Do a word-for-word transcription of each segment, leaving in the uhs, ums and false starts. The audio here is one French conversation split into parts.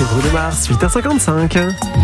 c'est Bruno Mars, huit heures cinquante-cinq.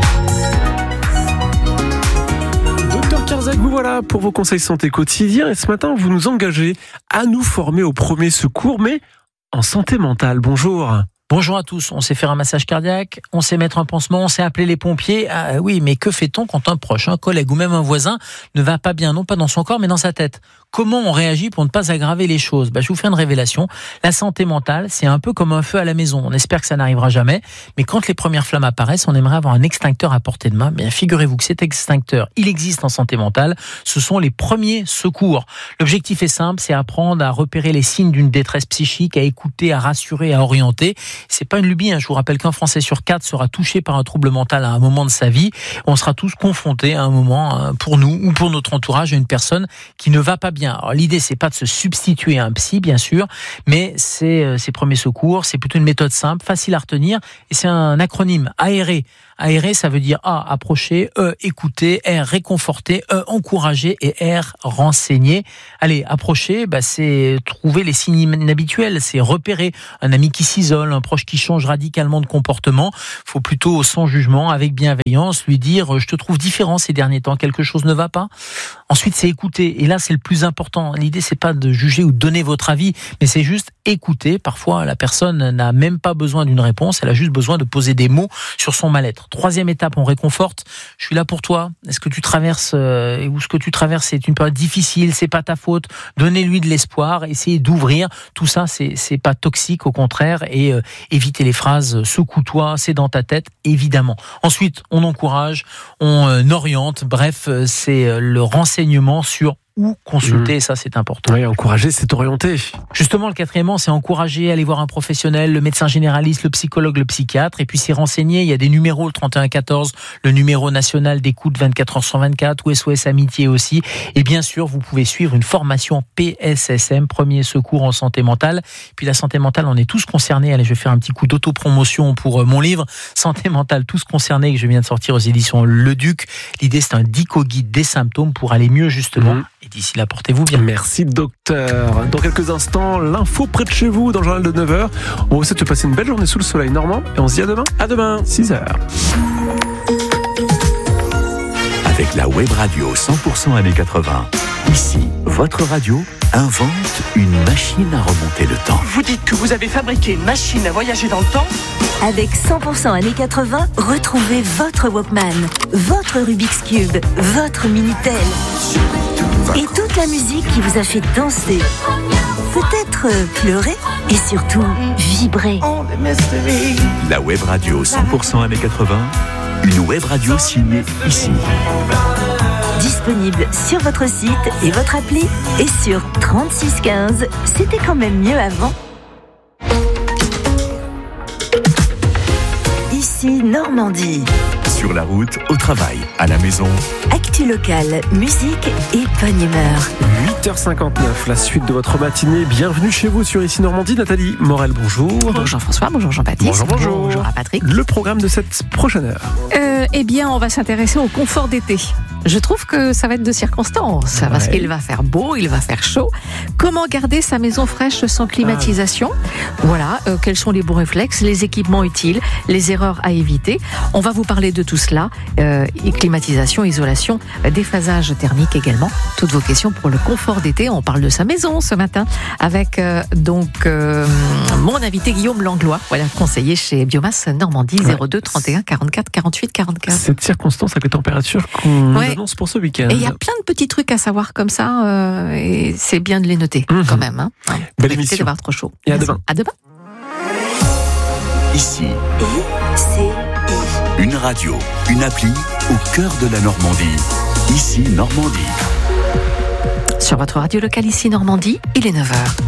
Docteur Carzak, vous voilà pour vos conseils santé quotidiens. Et ce matin, vous nous engagez à nous former au premier secours, mais en santé mentale. Bonjour. Bonjour à tous, on sait faire un massage cardiaque, on sait mettre un pansement, on sait appeler les pompiers. Ah oui, mais que fait-on quand un proche, un collègue ou même un voisin ne va pas bien, non pas dans son corps mais dans sa tête? Comment on réagit pour ne pas aggraver les choses? bah, Je vous fais une révélation, la santé mentale c'est un peu comme un feu à la maison, on espère que ça n'arrivera jamais, mais quand les premières flammes apparaissent, on aimerait avoir un extincteur à portée de main. Bien, figurez-vous que cet extincteur, il existe en santé mentale, ce sont les premiers secours. L'objectif est simple, c'est apprendre à repérer les signes d'une détresse psychique, à écouter, à rassurer, à orienter. C'est pas une lubie, hein. Je vous rappelle qu'un Français sur quatre sera touché par un trouble mental à un moment de sa vie. On sera tous confrontés à un moment, pour nous ou pour notre entourage, à une personne qui ne va pas bien. Alors l'idée, c'est pas de se substituer à un psy, bien sûr, mais c'est euh, ces premiers secours, c'est plutôt une méthode simple, facile à retenir, et c'est un acronyme, aérer. Aérer, ça veut dire A, approcher, E, écouter, R, réconforter, E, encourager et R, renseigner. Allez, approcher, bah, c'est trouver les signes inhabituels, c'est repérer un ami qui s'isole, un proche qui change radicalement de comportement. Faut plutôt, sans jugement, avec bienveillance, lui dire « je te trouve différent ces derniers temps, quelque chose ne va pas ». Ensuite, c'est écouter, et là, c'est le plus important. L'idée, c'est pas de juger ou de donner votre avis, mais c'est juste écouter. Parfois, la personne n'a même pas besoin d'une réponse, elle a juste besoin de poser des mots sur son mal-être. Troisième étape, on réconforte. Je suis là pour toi. Est-ce que tu traverses euh, ou ce que tu traverses, c'est une période difficile, c'est pas ta faute. Donnez-lui de l'espoir, essayez d'ouvrir. Tout ça, c'est c'est pas toxique, au contraire. Et euh, évitez les phrases secoue-toi, c'est dans ta tête, évidemment. Ensuite, on encourage, on euh, oriente. Bref, euh, c'est euh, le renseignement sur ou consulter, mmh. Ça c'est important. Oui, encourager, c'est orienter. Justement, le quatrièmement, c'est encourager, aller voir un professionnel, le médecin généraliste, le psychologue, le psychiatre, et puis s'y renseigner. Il y a des numéros, le trente et un quatorze, le numéro national d'écoute vingt-quatre heures sur vingt-quatre, ou S O S Amitié aussi. Et bien sûr, vous pouvez suivre une formation P S S M, premier secours en santé mentale. Puis la santé mentale, on est tous concernés. Allez, je vais faire un petit coup d'autopromotion pour mon livre, Santé mentale, tous concernés, que je viens de sortir aux éditions Le Duc. L'idée, c'est un dico-guide des symptômes pour aller mieux, justement. Mmh. Et d'ici là, portez-vous bien. Merci, docteur. Dans quelques instants, l'info près de chez vous dans le journal de neuf heures. On vous souhaite de passer une belle journée sous le soleil normand. Et on se dit à demain. À demain, six heures. Avec la web radio cent pour cent années quatre-vingts. Ici, votre radio invente une machine à remonter le temps. Vous dites que vous avez fabriqué une machine à voyager dans le temps ? Avec cent pour cent années quatre-vingts, retrouvez votre Walkman, votre Rubik's Cube, votre Minitel. Et toute la musique qui vous a fait danser, peut-être pleurer et surtout vibrer. La web radio cent pour cent années quatre-vingts, une web radio signée ici. Disponible sur votre site et votre appli et sur trente-six quinze. C'était quand même mieux avant. Ici Normandie. Sur la route, au travail, à la maison. Actu locale, musique et bonne humeur. huit heures cinquante-neuf, la suite de votre matinée. Bienvenue chez vous sur Ici Normandie. Nathalie Morel, bonjour. Bonjour Jean-François, bonjour Jean-Baptiste. Bonjour, bonjour. Bonjour à Patrick. Le programme de cette prochaine heure. Euh, eh bien, on va s'intéresser au confort d'été. Je trouve que ça va être de circonstance, ouais. Parce qu'il va faire beau, il va faire chaud. Comment garder sa maison fraîche sans climatisation ? ah. Voilà, euh, quels sont les bons réflexes, les équipements utiles, les erreurs à éviter. On va vous parler de tout cela, euh, climatisation, isolation, déphasage thermique également. Toutes vos questions pour le confort d'été. On parle de sa maison ce matin avec euh, donc euh, mon invité Guillaume Langlois, voilà, conseiller chez Biomasse Normandie, ouais. zéro deux trente et un quarante-quatre quarante-huit quarante-quatre. Cette circonstance avec les températures qu'on ouais. annonce pour ce week-end. Et il y a plein de petits trucs à savoir comme ça, euh, et c'est bien de les noter mmh. quand même. Hein. Belle émission. D'avoir trop chaud. Et à demain. À demain. Ici. I C I. Une radio, une appli au cœur de la Normandie. Ici Normandie. Sur votre radio locale Ici Normandie, il est neuf heures.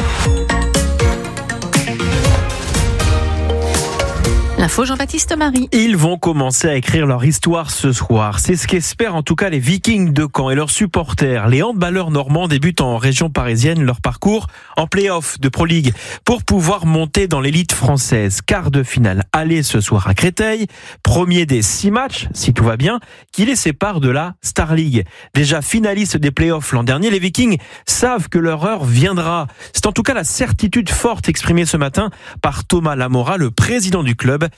L'info Jean-Baptiste Marie. Ils vont commencer à écrire leur histoire ce soir. C'est ce qu'espèrent en tout cas les Vikings de Caen et leurs supporters. Les handballeurs normands débutent en région parisienne leur parcours en play-off de Pro League pour pouvoir monter dans l'élite française. Quart de finale aller ce soir à Créteil. Premier des six matchs, si tout va bien, qui les séparent de la Star League. Déjà finalistes des play-offs l'an dernier, les Vikings savent que leur heure viendra. C'est en tout cas la certitude forte exprimée ce matin par Thomas Lamora, le président du club.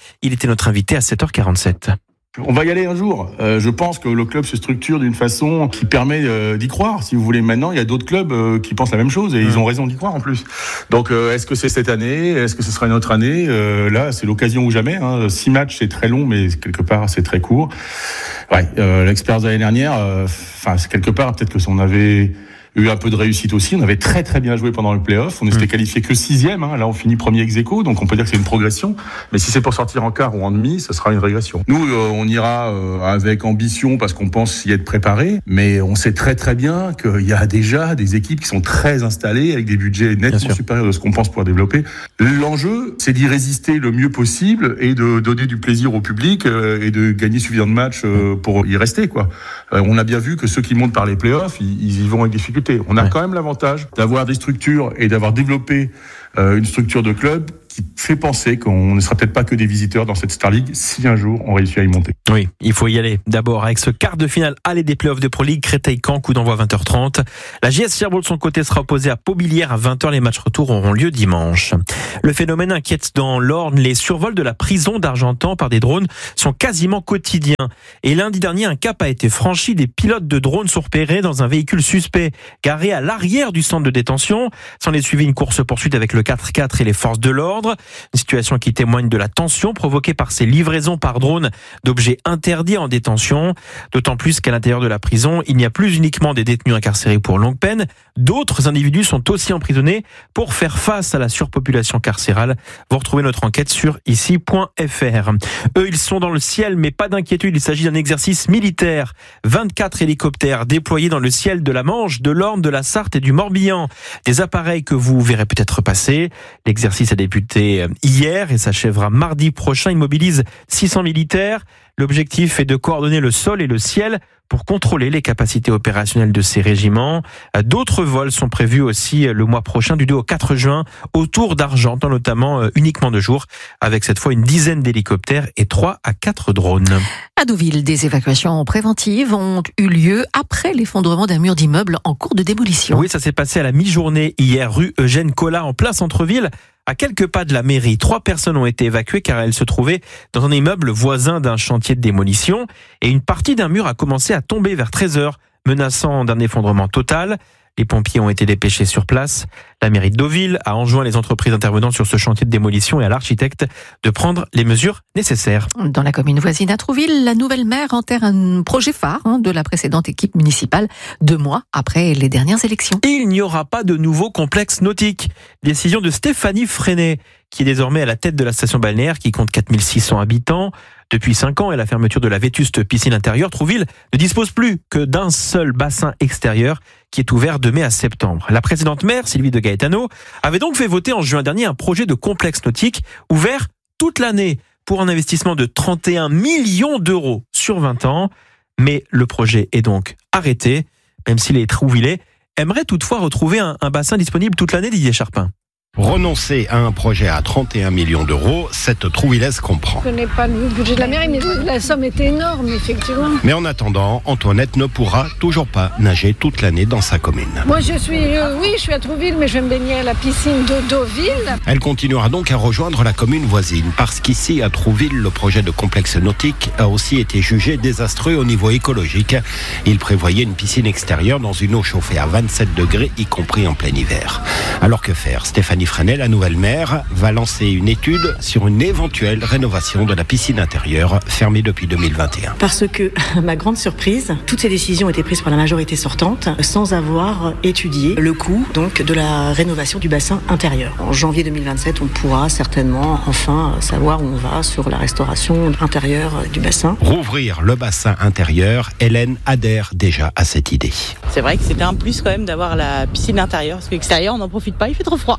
Il était notre invité à sept heures quarante-sept. On va y aller un jour. Euh, je pense que le club se structure d'une façon qui permet euh, d'y croire. Si vous voulez, maintenant, il y a d'autres clubs euh, qui pensent la même chose et mmh. ils ont raison d'y croire en plus. Donc, euh, est-ce que c'est cette année ? Est-ce que ce sera une autre année ? euh, Là, c'est l'occasion ou jamais. Hein. Six matchs, c'est très long, mais quelque part, c'est très court. Ouais, euh, l'expérience de l'année dernière, enfin, euh, quelque part, peut-être que si on avait eu un peu de réussite aussi. On avait très très bien joué pendant le play-off. On n'était mmh. qualifié que sixième. Hein. Là, on finit premier ex-aequo, donc on peut dire que c'est une progression. Mais si c'est pour sortir en quart ou en demi, ça sera une régression. Nous, euh, on ira euh, avec ambition parce qu'on pense y être préparé. Mais on sait très très bien qu'il y a déjà des équipes qui sont très installées avec des budgets nettement supérieurs de ce qu'on pense pouvoir développer. L'enjeu, c'est d'y résister le mieux possible et de donner du plaisir au public euh, et de gagner suffisamment de matchs euh, pour y rester, quoi. Euh, on a bien vu que ceux qui montent par les play-offs, ils, ils y vont avec difficulté. On a ouais. quand même l'avantage d'avoir des structures et d'avoir développé euh, une structure de club qui fait penser qu'on ne sera peut-être pas que des visiteurs dans cette Star League si un jour on réussit à y monter. Oui, il faut y aller. D'abord avec ce quart de finale aller des playoffs de Pro League, Créteil-Caen, coup d'envoi vingt heures trente. La J S Cherbourg de son côté sera opposée à Paubilière à vingt heures. Les matchs retour auront lieu dimanche. Le phénomène inquiète dans l'Orne. Les survols de la prison d'Argentan par des drones sont quasiment quotidiens. Et lundi dernier, un cap a été franchi. Des pilotes de drones sont repérés dans un véhicule suspect garé à l'arrière du centre de détention. S'en est suivi une course-poursuite avec le quatre quatre et les forces de l'ordre. Une situation qui témoigne de la tension provoquée par ces livraisons par drone d'objets interdits en détention. D'autant plus qu'à l'intérieur de la prison, il n'y a plus uniquement des détenus incarcérés pour longue peine. D'autres individus sont aussi emprisonnés pour faire face à la surpopulation carcérale. Vous retrouvez notre enquête sur ici point f r. Eux, ils sont dans le ciel, mais pas d'inquiétude. Il s'agit d'un exercice militaire. vingt-quatre hélicoptères déployés dans le ciel de la Manche, de l'Orne, de la Sarthe et du Morbihan. Des appareils que vous verrez peut-être passer. L'exercice a débuté hier et s'achèvera mardi prochain. Il mobilise six cents militaires. L'objectif est de coordonner le sol et le ciel pour contrôler les capacités opérationnelles de ces régiments. D'autres vols sont prévus aussi le mois prochain, du deux au quatre juin, autour d'Argentan, notamment uniquement de jour, avec cette fois une dizaine d'hélicoptères et trois à quatre drones. À Deauville, des évacuations préventives ont eu lieu après l'effondrement d'un mur d'immeuble en cours de démolition. Oui, ça s'est passé à la mi-journée hier, rue Eugène Collat, en plein centre-ville. À quelques pas de la mairie, trois personnes ont été évacuées car elles se trouvaient dans un immeuble voisin d'un chantier de démolition et une partie d'un mur a commencé à tomber vers treize heures, menaçant d'un effondrement total. Les pompiers ont été dépêchés sur place. La mairie de Deauville a enjoint les entreprises intervenantes sur ce chantier de démolition et à l'architecte de prendre les mesures nécessaires. Dans la commune voisine à Trouville, la nouvelle maire enterre un projet phare de la précédente équipe municipale, deux mois après les dernières élections. Il n'y aura pas de nouveau complexe nautique. Décision de Stéphanie Freinet, qui est désormais à la tête de la station balnéaire qui compte quatre mille six cents habitants. Depuis cinq ans et la fermeture de la vétuste piscine intérieure, Trouville ne dispose plus que d'un seul bassin extérieur qui est ouvert de mai à septembre. La précédente maire, Sylvie de Gaetano, avait donc fait voter en juin dernier un projet de complexe nautique ouvert toute l'année pour un investissement de trente et un millions d'euros sur vingt ans. Mais le projet est donc arrêté, même si les Trouvillais aimeraient toutefois retrouver un, un bassin disponible toute l'année, Didier Charpin. Renoncer à un projet à trente et un millions d'euros, cette Trouvillaise comprend. Je connais pas le budget de la mairie, mais la somme est énorme, effectivement. Mais en attendant, Antoinette ne pourra toujours pas nager toute l'année dans sa commune. Moi, je suis, euh, oui, je suis à Trouville, mais je vais me baigner à la piscine de Deauville. Elle continuera donc à rejoindre la commune voisine, parce qu'ici, à Trouville, le projet de complexe nautique a aussi été jugé désastreux au niveau écologique. Il prévoyait une piscine extérieure dans une eau chauffée à vingt-sept degrés, y compris en plein hiver. Alors que faire ? Stéphanie Freinet, la nouvelle maire, va lancer une étude sur une éventuelle rénovation de la piscine intérieure fermée depuis deux mille vingt et un. Parce que, ma grande surprise, toutes ces décisions ont été prises par la majorité sortante sans avoir étudié le coût donc de la rénovation du bassin intérieur. En janvier deux mille vingt-sept, on pourra certainement enfin savoir où on va sur la restauration intérieure du bassin. Rouvrir le bassin intérieur, Hélène adhère déjà à cette idée. C'est vrai que c'était un plus quand même d'avoir la piscine intérieure, parce que l'extérieur on n'en profite pas, il fait trop froid.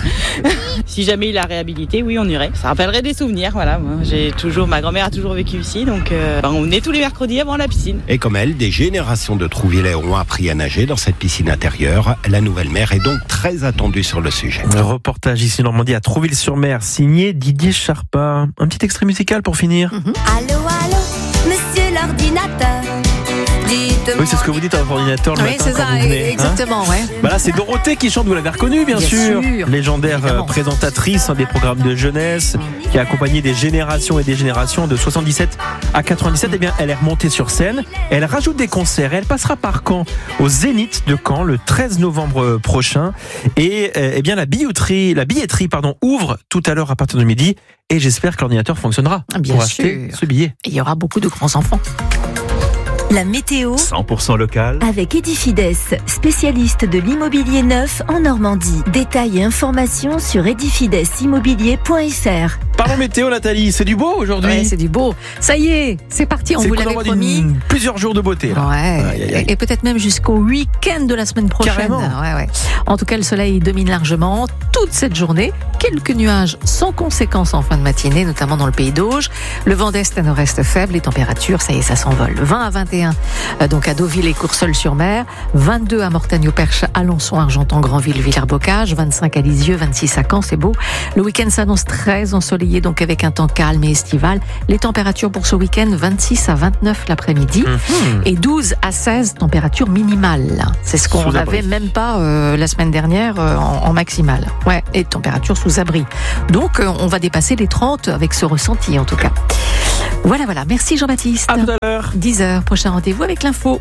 Si jamais il a réhabilité, oui, on irait. Ça rappellerait des souvenirs, voilà. Moi, j'ai toujours, ma grand-mère a toujours vécu ici, donc euh, ben, on est tous les mercredis avant la piscine. Et comme elle, des générations de Trouvillais ont appris à nager dans cette piscine intérieure. La nouvelle maire est donc très attendue sur le sujet. Un reportage ici en Normandie à Trouville-sur-Mer, signé Didier Charpin. Un petit extrait musical pour finir. Mm-hmm. Allô, allô, monsieur l'ordinateur. Dites exactement. Oui, c'est ce que vous dites à l'ordinateur le Oui, matin c'est quand ça, vous venez. exactement, hein. ouais. Bah là, c'est Dorothée qui chante, vous l'avez reconnue, bien, Bien sûr. sûr. Légendaire euh, Évidemment. présentatrice hein, des programmes de jeunesse, qui a accompagné des générations et des générations de soixante-dix-sept à quatre-vingt-dix-sept. Eh bien, elle est remontée sur scène. Elle rajoute des concerts. Elle passera par Caen, au Zénith de Caen, le treize novembre prochain. Et euh, eh bien, la billetterie, la billetterie, pardon, ouvre tout à l'heure à partir de midi. Et j'espère que l'ordinateur fonctionnera Bien pour sûr. acheter ce billet. Et il y aura beaucoup de grands enfants. La météo cent pour cent local. avec Edifides, spécialiste de l'immobilier neuf en Normandie. Détails et informations sur edifides immobilier point f r. Parlons météo, Nathalie. C'est du beau aujourd'hui. Ouais, c'est du beau. Ça y est, c'est parti, on C'est vous le coup l'avait d'envoi d'une- promis. Plusieurs jours de beauté. Là. Ouais, Aïe, aïe, aïe. et peut-être même jusqu'au week-end de la semaine prochaine. Carrément. Ouais, ouais. En tout cas, le soleil domine largement toute cette journée. Quelques nuages sans conséquence en fin de matinée, notamment dans le pays d'Auge. Le vent d'est à nord-est faible, les températures, ça y est, ça s'envole. vingt à vingt et un, euh, donc à Deauville et Courseulles-sur-Mer. vingt-deux à Mortagne-au-Perche, Alençon, Argentan, Granville, Villers-Bocage. vingt-cinq à Lisieux, vingt-six à Caen, c'est beau. Le week-end s'annonce très ensoleillé, donc avec un temps calme et estival. Les températures pour ce week-end, vingt-six à vingt-neuf l'après-midi. Mmh. Et douze à seize températures minimales. C'est ce qu'on Sous abri. n'avait même pas euh, la semaine dernière euh, en, en maximale. Ouais, et températures sous abri. Donc euh, on va dépasser les trente avec ce ressenti en tout cas. Voilà, voilà. Merci Jean-Baptiste. À tout à l'heure. dix heures, prochain rendez-vous avec l'info.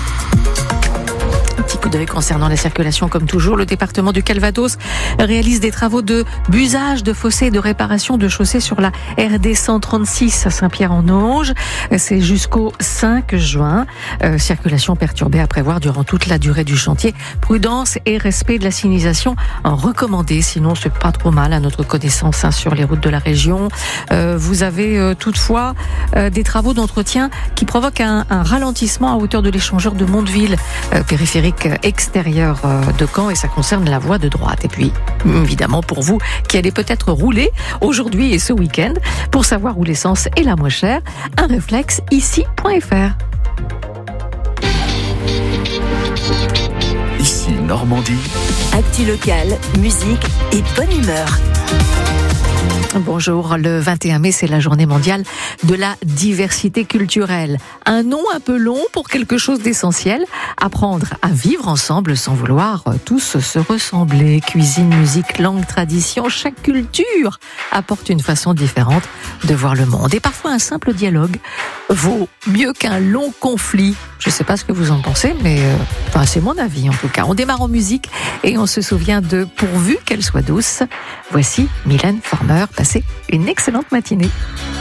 Un petit coup d'œil concernant la circulation, comme toujours. Le département du Calvados réalise des travaux de busage de fossés et de réparation de chaussées sur la R D cent trente-six à Saint-Pierre-en-Auge. C'est jusqu'au cinq juin. Euh, circulation perturbée à prévoir durant toute la durée du chantier. Prudence et respect de la signalisation recommandés. Sinon, c'est pas trop mal à notre connaissance hein, sur les routes de la région. Euh, vous avez euh, toutefois euh, des travaux d'entretien qui provoquent un, un ralentissement à hauteur de l'échangeur de Mondeville, euh, périphérique extérieur euh, de Caen, et ça concerne la voie de droite. Et puis, évidemment, pour vous qui allez peut-être rouler aujourd'hui et ce week-end, pour savoir où l'essence est la moins chère, un réflexe ici point f r. Ici Normandie. Actu locale, musique et bonne humeur. Bonjour, le vingt et un mai, c'est la journée mondiale de la diversité culturelle. Un nom un peu long pour quelque chose d'essentiel, apprendre à vivre ensemble sans vouloir tous se ressembler. Cuisine, musique, langue, tradition, chaque culture apporte une façon différente de voir le monde. Et parfois un simple dialogue vaut mieux qu'un long conflit. Je ne sais pas ce que vous en pensez, mais euh, enfin, c'est mon avis en tout cas. On démarre en musique et on se souvient de Pourvu qu'elle soit douce. Voici Mylène Farmer. Passez une excellente matinée.